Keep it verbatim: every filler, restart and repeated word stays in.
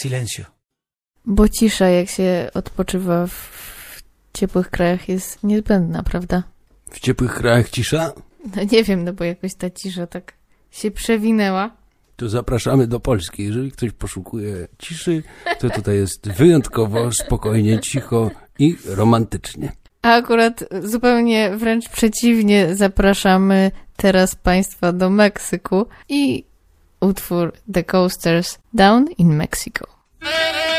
Silencio. Bo cisza, jak się odpoczywa w ciepłych krajach, jest niezbędna, prawda? W ciepłych krajach cisza? No nie wiem, no bo jakoś ta cisza tak się przewinęła. To zapraszamy do Polski. Jeżeli ktoś poszukuje ciszy, to tutaj jest wyjątkowo spokojnie, cicho i romantycznie. A akurat zupełnie wręcz przeciwnie, zapraszamy teraz Państwa do Meksyku i utwór The Coasters Down in Mexico.